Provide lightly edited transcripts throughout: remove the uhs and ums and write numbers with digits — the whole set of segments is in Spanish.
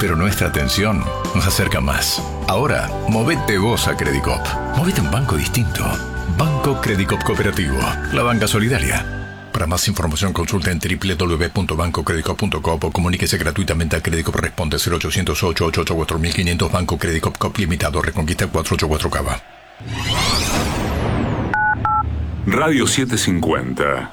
pero nuestra atención nos acerca más. Ahora, movete vos a Credicop. Movete a un banco distinto. Banco Credicop Cooperativo, la banca solidaria. Para más información consulta en www.bancocredicop.com o comuníquese gratuitamente a Credicop Responde 0800-888-4500 Banco Credicop Cop Limitado Reconquista 484 Cava. Radio 750.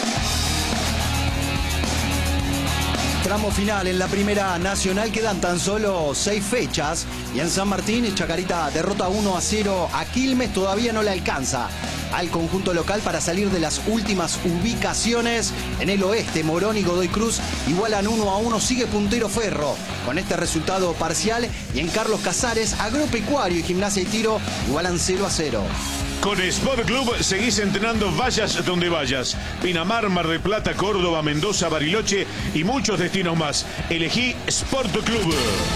Tramo final en la Primera Nacional, quedan tan solo 6 fechas y en San Martín Chacarita derrota 1-0 a Quilmes, todavía no le alcanza al conjunto local para salir de las últimas ubicaciones. En el oeste, Morón y Godoy Cruz igualan 1-1, sigue puntero Ferro con este resultado parcial, y en Carlos Casares, Agropecuario y Gimnasia y Tiro igualan 0-0. Con Sport Club seguís entrenando, vayas donde vayas. Pinamar, Mar del Plata, Córdoba, Mendoza, Bariloche y muchos destinos más. Elegí Sport Club.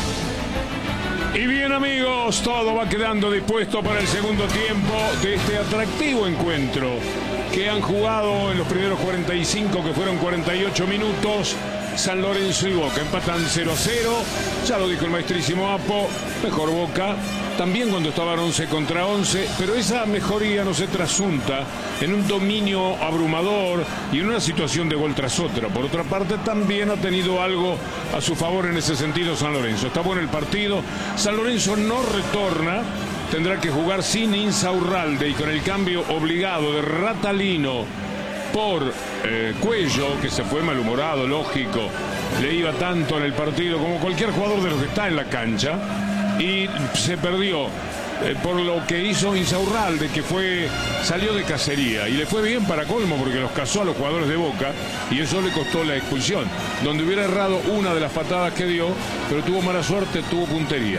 Y bien, amigos, todo va quedando dispuesto para el segundo tiempo de este atractivo encuentro que han jugado en los primeros 45, que fueron 48 minutos. San Lorenzo y Boca empatan 0-0. Ya lo dijo el maestrísimo Apo, mejor Boca. También cuando estaban 11 contra 11, pero esa mejoría no se trasunta en un dominio abrumador y en una situación de gol tras otra. Por otra parte, también ha tenido algo a su favor en ese sentido San Lorenzo. Está bueno el partido. San Lorenzo no retorna, tendrá que jugar sin Insaurralde y con el cambio obligado de Ratalino por Cuello, que se fue malhumorado, lógico. Le iba tanto en el partido como cualquier jugador de los que está en la cancha. Y se perdió por lo que hizo Insaurralde, que salió de cacería y le fue bien para colmo, porque los cazó a los jugadores de Boca y eso le costó la expulsión, donde hubiera errado una de las patadas que dio, pero tuvo mala suerte, tuvo puntería.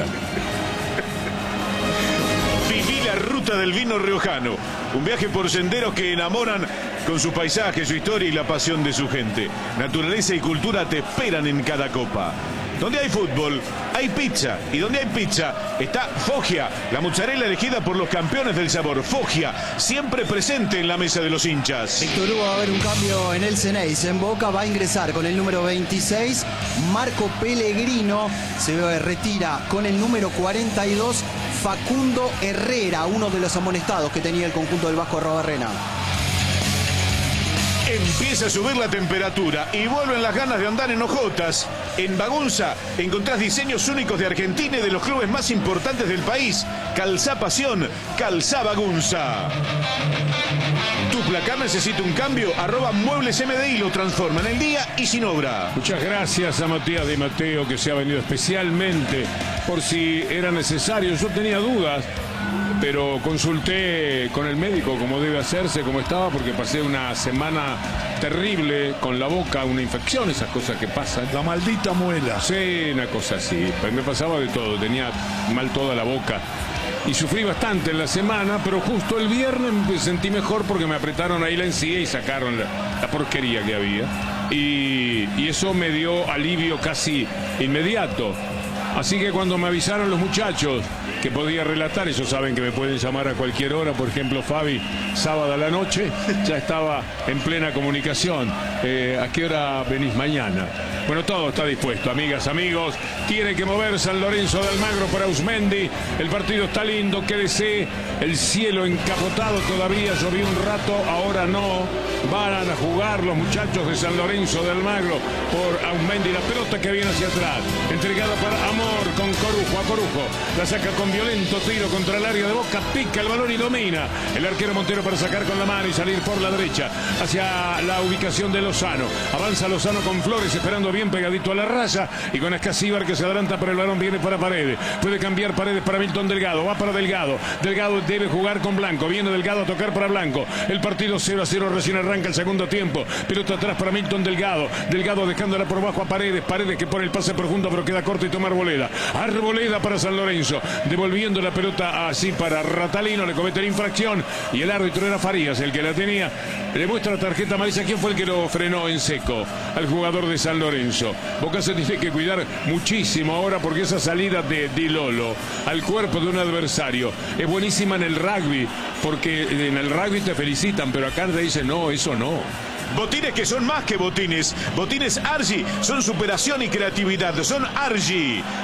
Viví la ruta del vino riojano, un viaje por senderos que enamoran con su paisaje, su historia y la pasión de su gente. Naturaleza y cultura te esperan en cada copa. Donde hay fútbol, hay pizza. Y donde hay pizza, está Foggia, la mozzarella elegida por los campeones del sabor. Foggia, siempre presente en la mesa de los hinchas. Víctor Hugo, va a haber un cambio en el Ceneice. En Boca va a ingresar con el número 26, Marco Pellegrino. Se retira con el número 42, Facundo Herrera, uno de los amonestados que tenía el conjunto del Vasco Arrobarrena. Empieza a subir la temperatura y vuelven las ganas de andar en hojotas. En Bagunza encontrás diseños únicos de Argentina y de los clubes más importantes del país. Calzá Pasión, Calzá Bagunza. ¿Tu placar necesita un cambio? @Muebles MDI lo transforma en el día y sin obra. Muchas gracias a Matías Di Matteo, que se ha venido especialmente por si era necesario. Yo tenía dudas, pero consulté con el médico cómo debe hacerse, cómo estaba, porque pasé una semana terrible con la boca, una infección, esas cosas que pasan. La maldita muela. Sí, una cosa así. Me pasaba de todo, tenía mal toda la boca. Y sufrí bastante en la semana, pero justo el viernes me sentí mejor porque me apretaron ahí la encía y sacaron la porquería que había. Y eso me dio alivio casi inmediato. Así que cuando me avisaron los muchachos que podía relatar, ellos saben que me pueden llamar a cualquier hora, por ejemplo Fabi, sábado a la noche, ya estaba en plena comunicación. ¿A qué hora venís mañana? Bueno, todo está dispuesto, amigas, amigos. Tiene que mover San Lorenzo de Almagro para Usmendi. El partido está lindo, quédese. El cielo encapotado todavía, llovió un rato, ahora no. Van a jugar los muchachos de San Lorenzo de Almagro por Usmendi. La pelota que viene hacia atrás, entregada para Amor con Corujo, a Corujo. La saca con violento tiro contra el área de Boca, pica el balón y domina. El arquero Montero para sacar con la mano y salir por la derecha hacia la ubicación de Lozano. Avanza Lozano con Flores, esperando bien pegadito a la raya, y con Escasíbar que se adelanta, pero el balón viene para Paredes. Puede cambiar Paredes para Milton Delgado, va para Delgado. Delgado debe jugar con Blanco, viene Delgado a tocar para Blanco. El partido 0-0, recién arranca el segundo tiempo. Pelota atrás para Milton Delgado. Delgado dejándola por bajo a Paredes. Paredes que pone el pase profundo, pero queda corto y toma Arboleda. Arboleda para San Lorenzo, devolviendo la pelota así para Ratalino, le comete la infracción y el árbitro era Farías el que la tenía. Le muestra la tarjeta amarilla. ¿Quién fue el que lo frenó en seco? Al jugador de San Lorenzo. Boca se tiene que cuidar muchísimo ahora, porque esa salida de Di Lolo al cuerpo de un adversario es buenísima en el rugby, porque en el rugby te felicitan, pero acá te dicen no, eso no. Botines que son más que botines. Botines Argy son superación y creatividad. Son Argy.